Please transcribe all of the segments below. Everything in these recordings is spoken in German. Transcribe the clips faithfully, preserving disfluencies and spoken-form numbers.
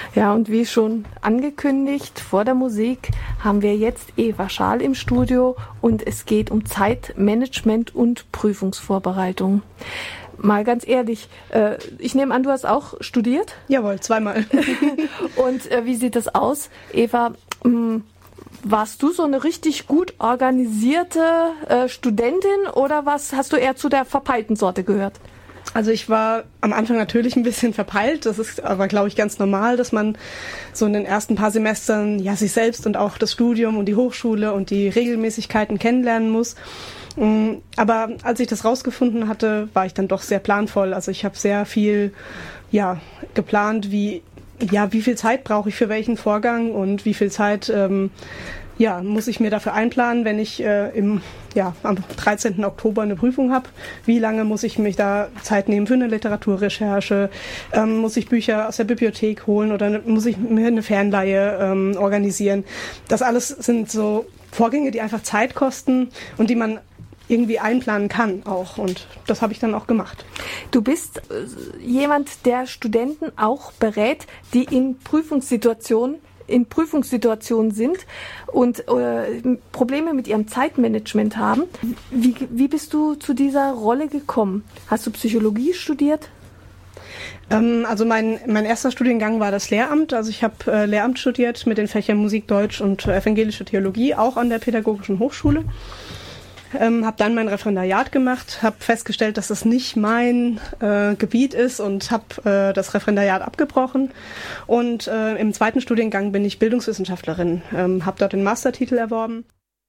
Ja, und wie schon angekündigt vor der Musik haben wir jetzt Eva Schaal im Studio und es geht um Zeitmanagement und Prüfungsvorbereitung. Mal ganz ehrlich, äh, ich nehme an, du hast auch studiert? Jawohl, zweimal. Und äh, wie sieht das aus, Eva? Mh, warst du so eine richtig gut organisierte äh, Studentin oder was? Hast du eher zu der verpeilten Sorte gehört? Also ich war am Anfang natürlich ein bisschen verpeilt. Das ist aber, glaube ich, ganz normal, dass man so in den ersten paar Semestern ja sich selbst und auch das Studium und die Hochschule und die Regelmäßigkeiten kennenlernen muss. Aber als ich das rausgefunden hatte, war ich dann doch sehr planvoll. Also ich habe sehr viel ja geplant, wie ja wie viel Zeit brauche ich für welchen Vorgang und wie viel Zeit ähm, ja muss ich mir dafür einplanen, wenn ich äh, im ja am dreizehnten Oktober eine Prüfung habe. Wie lange muss ich mich da Zeit nehmen für eine Literaturrecherche? Ähm, muss ich Bücher aus der Bibliothek holen oder muss ich mir eine Fernleihe ähm, organisieren? Das alles sind so Vorgänge, die einfach Zeit kosten und die man irgendwie einplanen kann auch. Und das habe ich dann auch gemacht. Du bist äh, jemand, der Studenten auch berät, die in Prüfungssituationen in Prüfungssituationen sind und äh, Probleme mit ihrem Zeitmanagement haben. Wie, wie bist du zu dieser Rolle gekommen? Hast du Psychologie studiert? Ähm, also mein, mein erster Studiengang war das Lehramt. Also ich habe äh, Lehramt studiert mit den Fächern Musik, Deutsch und äh, evangelische Theologie, auch an der Pädagogischen Hochschule. Ähm, habe dann mein Referendariat gemacht, habe festgestellt, dass das nicht mein äh, Gebiet ist und habe äh, das Referendariat abgebrochen. Und äh, im zweiten Studiengang bin ich Bildungswissenschaftlerin, ähm, habe dort den Mastertitel erworben.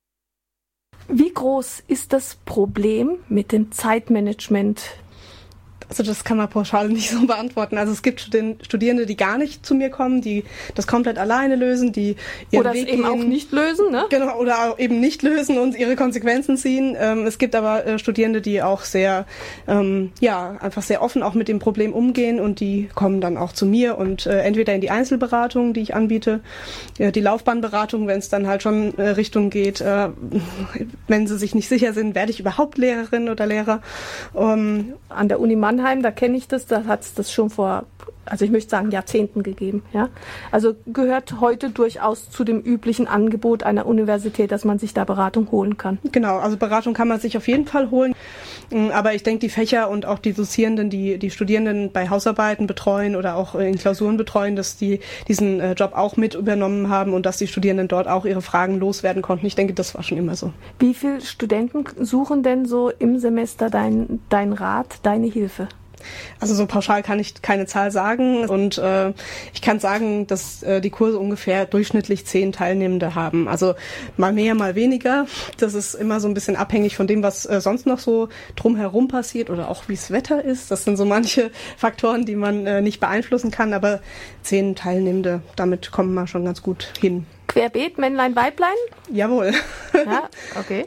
Wie groß ist das Problem mit dem Zeitmanagement? Also das kann man pauschal nicht so beantworten. Also es gibt Studierende, die gar nicht zu mir kommen, die das komplett alleine lösen, die ihren oder Weg es eben gehen. auch nicht lösen, ne? Genau, oder auch eben nicht lösen und ihre Konsequenzen ziehen. Ähm, es gibt aber äh, Studierende, die auch sehr, ähm, ja, einfach sehr offen auch mit dem Problem umgehen und die kommen dann auch zu mir und äh, entweder in die Einzelberatung, die ich anbiete, äh, die Laufbahnberatung, wenn es dann halt schon äh, Richtung geht, äh, wenn sie sich nicht sicher sind, werde ich überhaupt Lehrerin oder Lehrer. Ähm, An der Uni Mannheim, da kenne ich das, da hat es das schon vor, also ich möchte sagen, Jahrzehnten gegeben. Ja? Also gehört heute durchaus zu dem üblichen Angebot einer Universität, dass man sich da Beratung holen kann. Genau, also Beratung kann man sich auf jeden Fall holen. Aber ich denke, die Fächer und auch die Dozierenden, die die Studierenden bei Hausarbeiten betreuen oder auch in Klausuren betreuen, dass die diesen Job auch mit übernommen haben und dass die Studierenden dort auch ihre Fragen loswerden konnten. Ich denke, das war schon immer so. Wie viele Studenten suchen denn so im Semester dein, dein Rat, deine Hilfe? Also so pauschal kann ich keine Zahl sagen und äh, ich kann sagen, dass äh, die Kurse ungefähr durchschnittlich zehn Teilnehmende haben. Also mal mehr, mal weniger. Das ist immer so ein bisschen abhängig von dem, was äh, sonst noch so drumherum passiert oder auch wie das Wetter ist. Das sind so manche Faktoren, die man äh, nicht beeinflussen kann, aber zehn Teilnehmende, damit kommen wir schon ganz gut hin. Querbeet, Männlein, Weiblein? Jawohl. Ja, okay.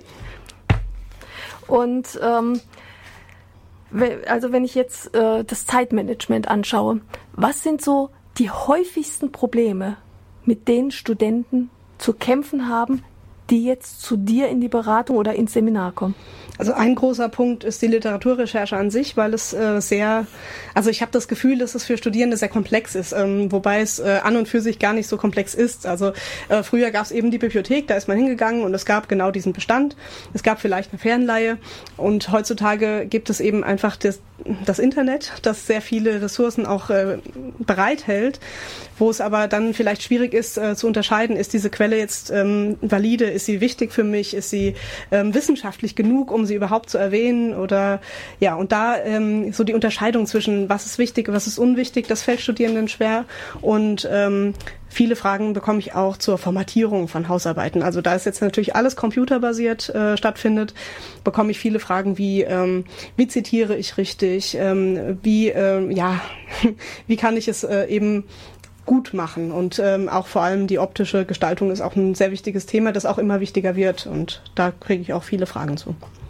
Und ähm, also wenn ich jetzt äh, das Zeitmanagement anschaue, was sind so die häufigsten Probleme, mit denen Studenten zu kämpfen haben, die jetzt zu dir in die Beratung oder ins Seminar kommen? Also ein großer Punkt ist die Literaturrecherche an sich, weil es äh, sehr, also ich habe das Gefühl, dass es für Studierende sehr komplex ist, ähm, wobei es äh, an und für sich gar nicht so komplex ist. Also äh, früher gab es eben die Bibliothek, da ist man hingegangen und es gab genau diesen Bestand. Es gab vielleicht eine Fernleihe und heutzutage gibt es eben einfach das, das Internet, das sehr viele Ressourcen auch äh, bereithält, wo es aber dann vielleicht schwierig ist äh, zu unterscheiden, ist diese Quelle jetzt ähm, valide, ist sie wichtig für mich, ist sie ähm, wissenschaftlich genug, um sie überhaupt zu erwähnen oder ja, und da ähm, so die Unterscheidung zwischen was ist wichtig, was ist unwichtig, das fällt Studierenden schwer und ähm, viele Fragen bekomme ich auch zur Formatierung von Hausarbeiten. Also da es jetzt natürlich alles computerbasiert äh, stattfindet, bekomme ich viele Fragen wie ähm, wie zitiere ich richtig, ähm, wie ähm, ja, wie kann ich es äh, eben gut machen und ähm, auch vor allem die optische Gestaltung ist auch ein sehr wichtiges Thema, das auch immer wichtiger wird und da kriege ich auch viele Fragen zu.